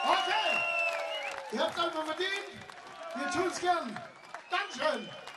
Okay, ihr habt einfach verdient. Wir tun's gern. Dankeschön.